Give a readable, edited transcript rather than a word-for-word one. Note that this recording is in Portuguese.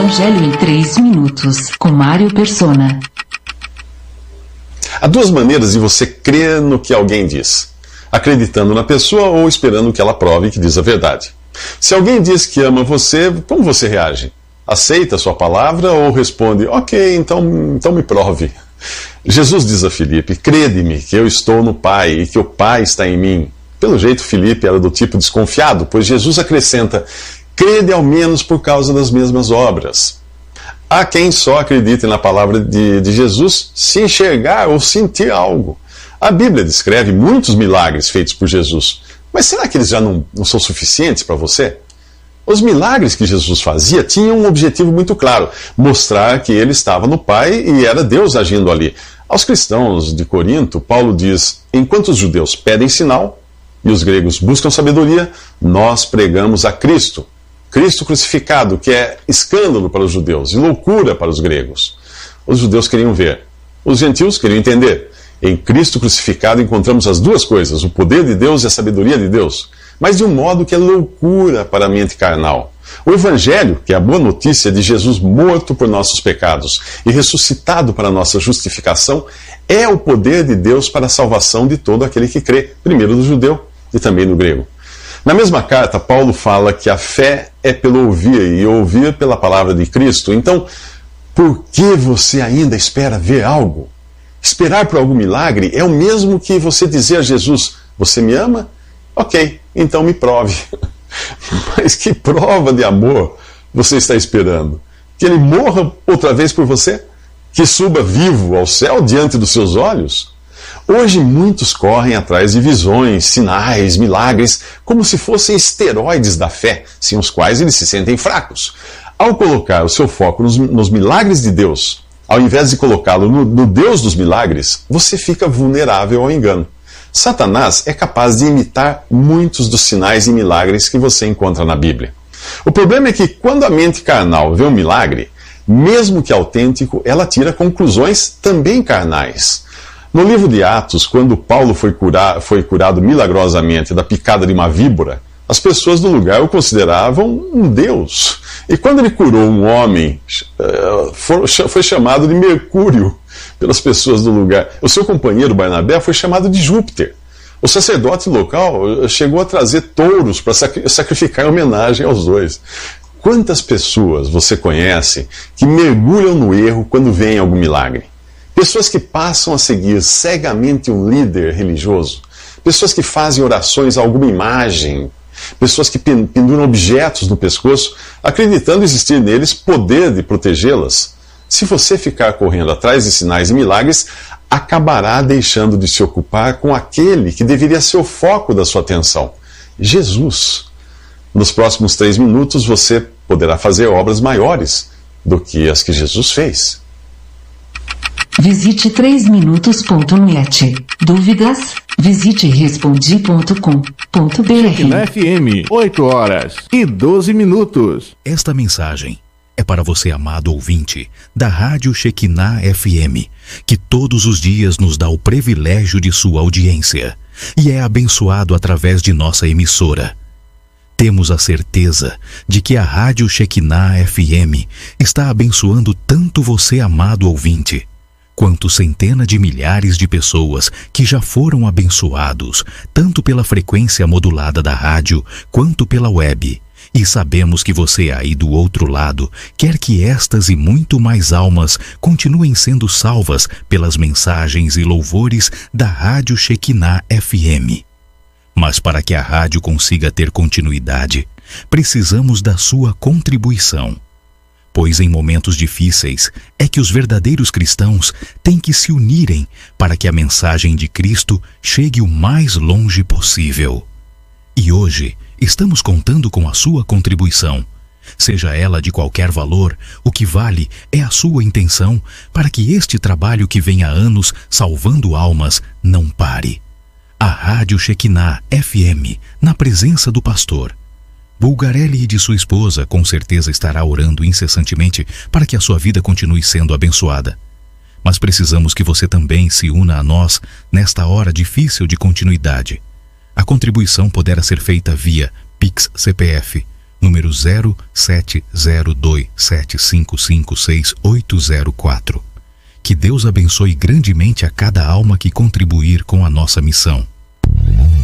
Evangelho em 3 minutos, com Mário Persona. Há duas maneiras de você crer no que alguém diz: acreditando na pessoa ou esperando que ela prove que diz a verdade. Se alguém diz que ama você, como você reage? Aceita a sua palavra ou responde: ok, então me prove? Jesus diz a Filipe: crede-me que eu estou no Pai e que o Pai está em mim. Pelo jeito, Filipe era do tipo desconfiado, pois Jesus acrescenta: crede ao menos por causa das mesmas obras. Há quem só acredite na palavra de Jesus se enxergar ou sentir algo. A Bíblia descreve muitos milagres feitos por Jesus, mas será que eles já não são suficientes para você? Os milagres que Jesus fazia tinham um objetivo muito claro: mostrar que ele estava no Pai e era Deus agindo ali. Aos cristãos de Corinto, Paulo diz: enquanto os judeus pedem sinal e os gregos buscam sabedoria, nós pregamos a Cristo. Cristo crucificado, que é escândalo para os judeus e loucura para os gregos. Os judeus queriam ver, os gentios queriam entender. Em Cristo crucificado encontramos as duas coisas, o poder de Deus e a sabedoria de Deus, mas de um modo que é loucura para a mente carnal. O Evangelho, que é a boa notícia de Jesus morto por nossos pecados e ressuscitado para a nossa justificação, é o poder de Deus para a salvação de todo aquele que crê, primeiro do judeu e também do grego. Na mesma carta, Paulo fala que a fé é pelo ouvir e ouvir pela palavra de Cristo. Então, por que você ainda espera ver algo? Esperar por algum milagre é o mesmo que você dizer a Jesus: você me ama? Ok, então me prove. Mas que prova de amor você está esperando? Que ele morra outra vez por você? Que suba vivo ao céu diante dos seus olhos? Hoje muitos correm atrás de visões, sinais, milagres, como se fossem esteroides da fé, sem os quais eles se sentem fracos. Ao colocar o seu foco nos milagres de Deus, ao invés de colocá-lo no Deus dos milagres, você fica vulnerável ao engano. Satanás é capaz de imitar muitos dos sinais e milagres que você encontra na Bíblia. O problema é que quando a mente carnal vê um milagre, mesmo que autêntico, ela tira conclusões também carnais. No livro de Atos, quando Paulo foi curado milagrosamente da picada de uma víbora, as pessoas do lugar o consideravam um deus. E quando ele curou um homem, foi chamado de Mercúrio pelas pessoas do lugar. O seu companheiro Barnabé foi chamado de Júpiter. O sacerdote local chegou a trazer touros para sacrificar em homenagem aos dois. Quantas pessoas você conhece que mergulham no erro quando veem algum milagre? Pessoas que passam a seguir cegamente um líder religioso. Pessoas que fazem orações a alguma imagem. Pessoas que penduram objetos no pescoço, acreditando existir neles poder de protegê-las. Se você ficar correndo atrás de sinais e milagres, acabará deixando de se ocupar com aquele que deveria ser o foco da sua atenção: Jesus. Nos próximos 3 minutos você poderá fazer obras maiores do que as que Jesus fez. Visite 3minutos.net. Dúvidas? Visite respondi.com.br. Na FM, 8h12. Esta mensagem é para você, amado ouvinte da Rádio Shekinah FM, que todos os dias nos dá o privilégio de sua audiência e é abençoado através de nossa emissora. Temos a certeza de que a Rádio Shekinah FM está abençoando tanto você, amado ouvinte, quanto centenas de milhares de pessoas que já foram abençoados, tanto pela frequência modulada da rádio, quanto pela web. E sabemos que você aí do outro lado quer que estas e muito mais almas continuem sendo salvas pelas mensagens e louvores da Rádio Shekinah FM. Mas para que a rádio consiga ter continuidade, precisamos da sua contribuição. Pois em momentos difíceis é que os verdadeiros cristãos têm que se unirem para que a mensagem de Cristo chegue o mais longe possível. E hoje estamos contando com a sua contribuição. Seja ela de qualquer valor, o que vale é a sua intenção para que este trabalho que vem há anos salvando almas não pare. A Rádio Shekinah FM, na presença do pastor Bulgarelli e de sua esposa, com certeza estará orando incessantemente para que a sua vida continue sendo abençoada. Mas precisamos que você também se una a nós nesta hora difícil de continuidade. A contribuição poderá ser feita via Pix CPF número 0702755684. Que Deus abençoe grandemente a cada alma que contribuir com a nossa missão.